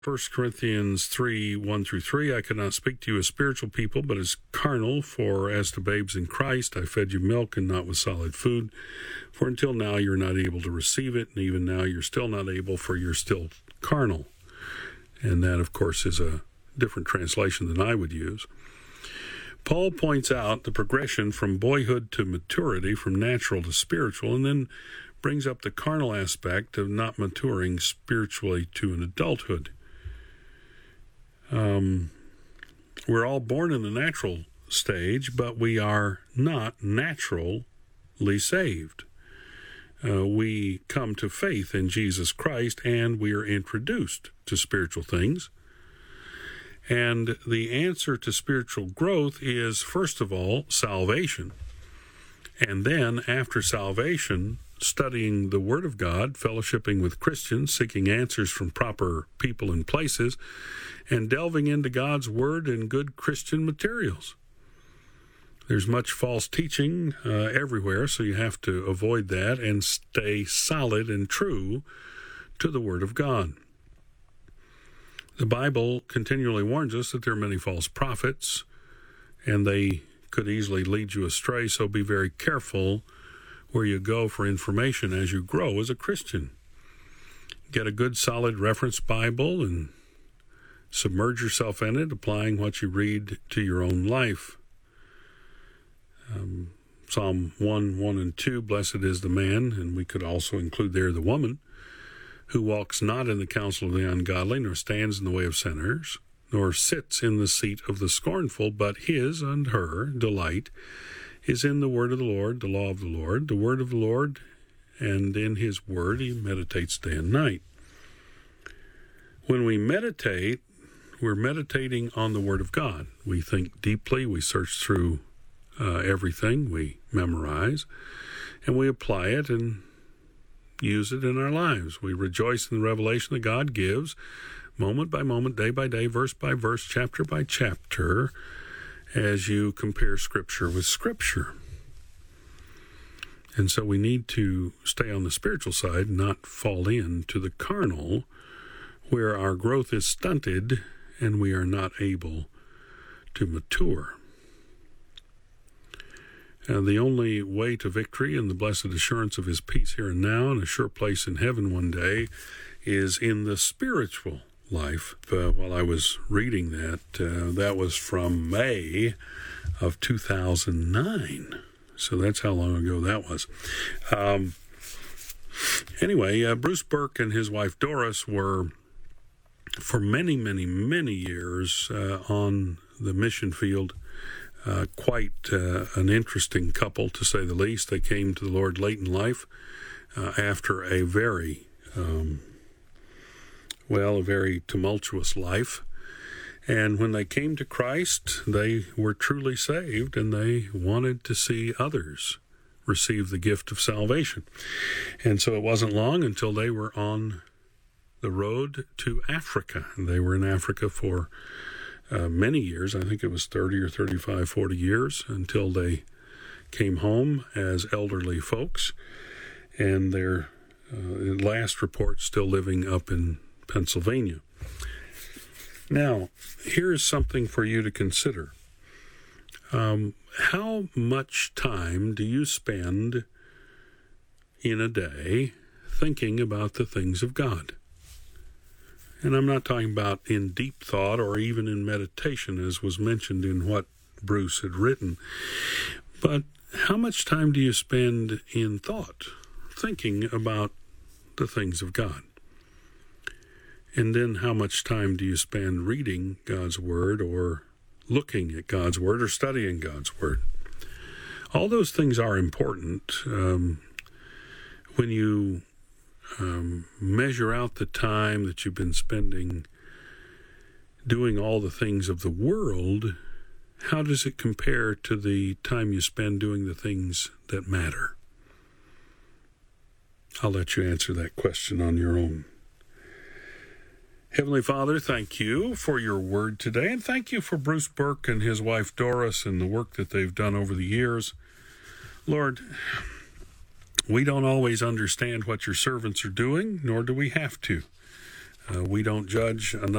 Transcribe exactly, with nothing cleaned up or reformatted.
First Corinthians three, one through three, I could not speak to you as spiritual people, but as carnal, for as to babes in Christ, I fed you milk and not with solid food. For until now you're not able to receive it, and even now you're still not able, for you're still carnal. And that, of course, is a different translation than I would use. Paul points out the progression from boyhood to maturity, from natural to spiritual, and then brings up the carnal aspect of not maturing spiritually to an adulthood. Um, we're all born in the natural stage, but we are not naturally saved. Uh, we come to faith in Jesus Christ, and we are introduced to spiritual things. And the answer to spiritual growth is, first of all, salvation. And then, after salvation, studying the Word of God, fellowshipping with Christians, seeking answers from proper people and places, and delving into God's Word and good Christian materials. There's much false teaching uh, everywhere, so you have to avoid that and stay solid and true to the Word of God. The Bible continually warns us that there are many false prophets, and they could easily lead you astray, so be very careful where you go for information as you grow as a Christian. Get a good, solid reference Bible and submerge yourself in it, applying what you read to your own life. Um, Psalm one, one and two, blessed is the man, and we could also include there the woman, who walks not in the counsel of the ungodly, nor stands in the way of sinners, nor sits in the seat of the scornful, but his and her delight is in the word of the Lord, the law of the Lord, the word of the Lord, and in his word he meditates day and night. When we meditate, we're meditating on the Word of God. We think deeply, we search through uh, everything, we memorize, and we apply it and use it in our lives. We rejoice in the revelation that God gives, moment by moment, day by day, verse by verse, chapter by chapter, as you compare Scripture with Scripture. And so we need to stay on the spiritual side, not fall into the carnal, where our growth is stunted and we are not able to mature. And the only way to victory and the blessed assurance of his peace here and now and a sure place in heaven one day is in the spiritual life. Uh, while I was reading that, uh, that was from May of two thousand nine. So that's how long ago that was. Um, anyway, uh, Bruce Burke and his wife Doris were, for many, many, many years uh, on the mission field, uh, quite uh, an interesting couple, to say the least. They came to the Lord late in life uh, after a very, um, well, a very tumultuous life. And when they came to Christ, they were truly saved, and they wanted to see others receive the gift of salvation. And so it wasn't long until they were on the road to Africa. They were in Africa for uh, many years. I think it was thirty or thirty-five, forty years until they came home as elderly folks. And their uh, last report still living up in Pennsylvania. Now, here's something for you to consider. Um, how much time do you spend in a day thinking about the things of God? And I'm not talking about in deep thought or even in meditation, as was mentioned in what Bruce had written. But how much time do you spend in thought, thinking about the things of God? And then how much time do you spend reading God's Word or looking at God's Word or studying God's Word? All those things are important. Um, when you um, measure out the time that you've been spending doing all the things of the world, how does it compare to the time you spend doing the things that matter? I'll let you answer that question on your own. Heavenly Father, thank you for your word today, and thank you for Bruce Burke and his wife Doris and the work that they've done over the years. Lord, we don't always understand what your servants are doing, nor do we have to. Uh, we don't judge another